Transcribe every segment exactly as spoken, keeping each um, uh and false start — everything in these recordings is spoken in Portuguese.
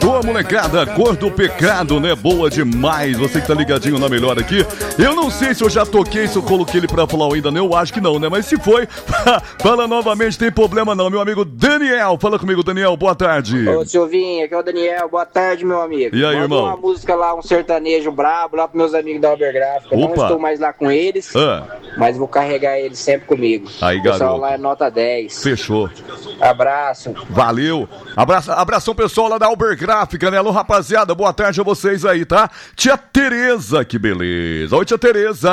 Ô, molecada, Cor do Pecado, né? Boa demais. Você que tá ligadinho na melhor aqui. Eu não sei se eu já toquei, se eu coloquei ele pra falar ainda, né? Eu acho que não, né? Mas se foi, fala novamente, tem problema não. Meu amigo Daniel, fala comigo, Daniel, boa tarde. Ô, Silvinho, aqui é o Daniel, boa tarde, meu amigo. E aí, Manda irmão? uma música lá, um sertanejo brabo, lá pros meus amigos da Ubergráfica. Não estou mais lá com eles, ah. mas vou carregar eles sempre comigo. Aí, o pessoal garoto. lá é nota dez. Fechou. Abraço. Valeu. Abraço, abração, pessoal lá da Ubergráfica, né? Alô, rapaziada, boa tarde a vocês aí, tá? Tia Tereza, que beleza. Oi, tia Tereza.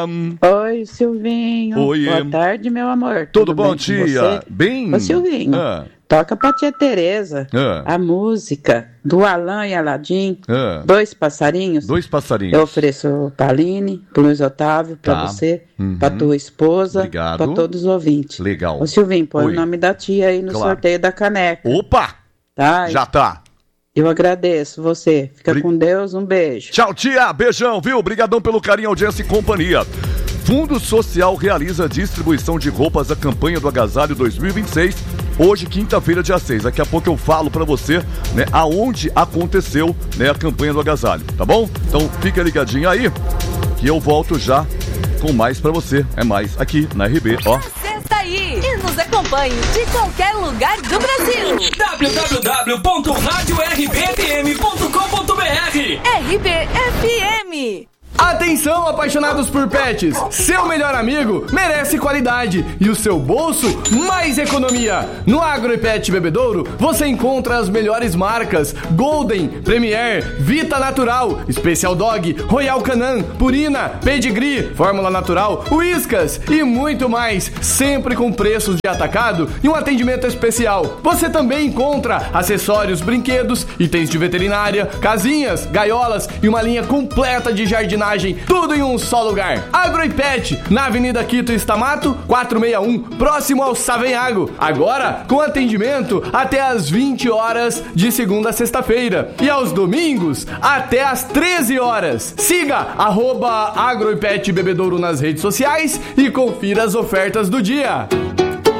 Oi, Silvinho. Oi. Boa tarde, meu amor. Tudo, Tudo bom, bem, tia? Bem? Ô, Silvinho, ah. toca pra tia Tereza ah. a música do Alan e Aladim, ah. Dois Passarinhos. Dois Passarinhos. Eu ofereço pra Aline, pro Luiz Otávio, pra tá. você, uhum. pra tua esposa, Obrigado. pra todos os ouvintes. Legal. Ô, Silvinho, põe Oi. o nome da tia aí no claro. sorteio da caneca. Opa! Tá? Já tá. Eu agradeço você. Fica Bri... com Deus, um beijo. Tchau, tia. Beijão, viu? Obrigadão pelo carinho, audiência e companhia. Fundo Social realiza distribuição de roupas da campanha do Agasalho dois mil e vinte e seis, hoje, quinta-feira, dia seis. Daqui a pouco eu falo pra você, né, aonde aconteceu, né, a campanha do Agasalho, tá bom? Então fica ligadinho aí, que eu volto já com mais pra você. É mais aqui na R B, ó. Acessa aí e nos acompanhe de qualquer lugar do Brasil. w w w ponto rádio r b f m ponto com ponto b r R B F M. Atenção, apaixonados por pets! Seu melhor amigo merece qualidade e o seu bolso mais economia. No Agro e Pet Bebedouro você encontra as melhores marcas: Golden, Premier, Vita Natural, Special Dog, Royal Canin, Purina, Pedigree, Fórmula Natural, Whiskas e muito mais, sempre com preços de atacado e um atendimento especial. Você também encontra acessórios, brinquedos, itens de veterinária, casinhas, gaiolas e uma linha completa de jardinagem. Tudo em um só lugar. Agro e Pet, na Avenida Quito Estamato, quatrocentos e sessenta e um, próximo ao Savenhago. Agora, com atendimento até às vinte horas de segunda a sexta-feira. E aos domingos, até às treze horas. Siga arroba Agro e Pet Bebedouro nas redes sociais e confira as ofertas do dia.